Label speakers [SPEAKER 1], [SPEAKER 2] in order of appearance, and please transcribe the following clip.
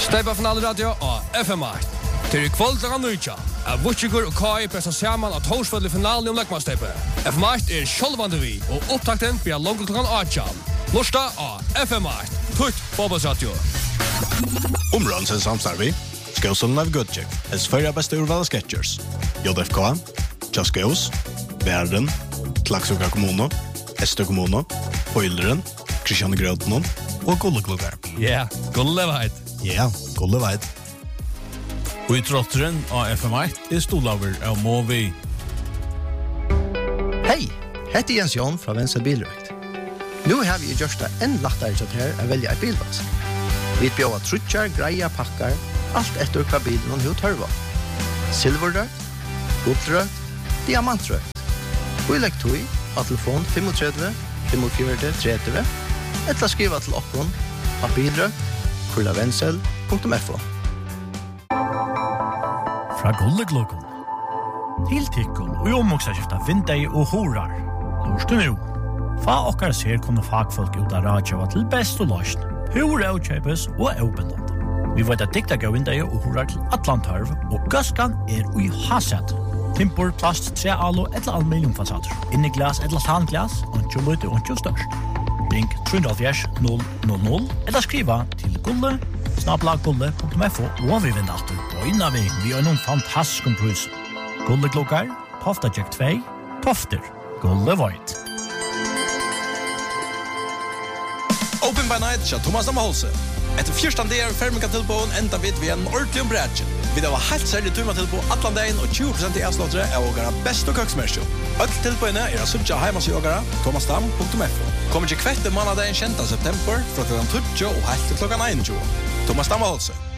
[SPEAKER 1] Steppa finaleradio og FM8. Til kvöldlagan nøytja. Vutsigur og Kai pressa saman at Horsfell i finalen om Lekmansteppe. FM8 sjølvande vi, og opptakten blir langt klokken 8. Lorsta av FM8. Tutt fotballsradio.
[SPEAKER 2] Områdens samstarvi. Skåselen av Goodcheck. Sverige bästa urval Sketchers. JFK. Tjaskaus. Bären. Klaxoka kommuno. Ester kommuno. Poilderen. Kristian Grøtnon. Og Gulleklubber.
[SPEAKER 1] Ja, Gulleveit.
[SPEAKER 2] Ja, Gulleveit.
[SPEAKER 3] Og i trotteren av FM8 stolaver av Movi.
[SPEAKER 4] Hei, heter Jens Jon fra Venstre Bilrøkt. Nu har vi gjort det enn lettere til her å velge et bilvask. Vi bjør trutjar, greier, pakker, alt etter hva bilen har tørva. Silverrøkt, gullrøkt, diamantrøkt. Og i legg tog av telefon 35 45 30 eller skriva til okkon av bilrøkt@vensel.fo.
[SPEAKER 5] Fra Gulleklubben til tikkun og omoksaskifta vindei og horar. Lorstu nu. Fa okkar ser kunne fagfolk ut av radio til best og løsn. Hur avkjøpes og avbindende. Vi vet at dikta gav vindei og horar til Atlantarv, og gaskan ui hasset. Timpor, plast, tre alo eller aluminiumfasader. Inni glas eller tanglas, og lite og størst. Ring 370 000 eller skriva til gulle@gulle.fo og vi vinner alltid på innan vi har noen fantastisk pris. Gulleklokkar, Tofta Jack 2, Tofter, Gulleveit.
[SPEAKER 6] Open by Night til Thomas Amholse. Etter fyrstand der fermika tilbåen enda vidt vi en ordentlig brætje. Vi har helt særlig tuma tilbå Atlandein og 20% i avslåttere av ågara best og køksmersjo. Alt tilbåene er sutja heimas i ågara, thomasdam.fo. Kommer ikke kvette mannadein 10. september fra kl. 20 og helt til kl. 21. Thomas Amholse.